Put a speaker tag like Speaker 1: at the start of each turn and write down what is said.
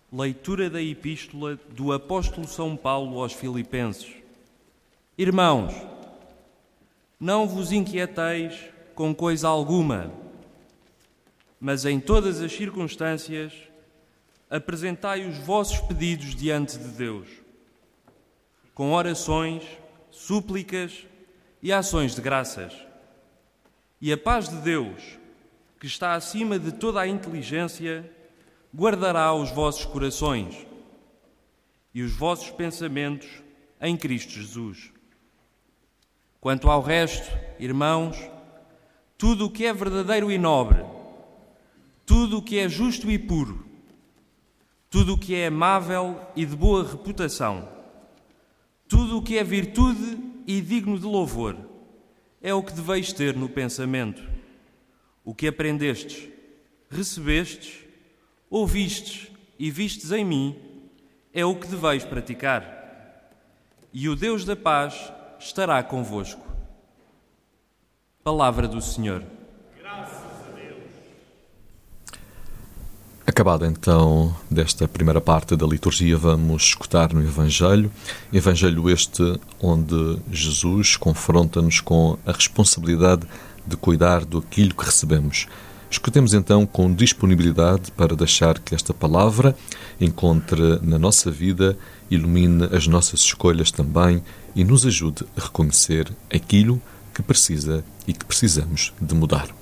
Speaker 1: Leitura da Epístola do Apóstolo São Paulo aos Filipenses. Irmãos, não vos inquieteis com coisa alguma, mas em todas as circunstâncias apresentai os vossos pedidos diante de Deus, com orações, súplicas e ações de graças. E a paz de Deus, que está acima de toda a inteligência, guardará os vossos corações e os vossos pensamentos em Cristo Jesus. Quanto ao resto, irmãos, tudo o que é verdadeiro e nobre, tudo o que é justo e puro, tudo o que é amável e de boa reputação, tudo o que é virtude e digno de louvor, é o que deveis ter no pensamento. O que aprendestes, recebestes, ouvistes e vistes em mim, é o que deveis praticar. E o Deus da paz estará convosco. Palavra do Senhor.
Speaker 2: Graças a Deus.
Speaker 3: Acabada então desta primeira parte da liturgia, vamos escutar no Evangelho. Evangelho este onde Jesus confronta-nos com a responsabilidade de cuidar daquilo que recebemos. Escutemos então com disponibilidade para deixar que esta palavra encontre na nossa vida, ilumine as nossas escolhas também e nos ajude a reconhecer aquilo que precisa e que precisamos de mudar.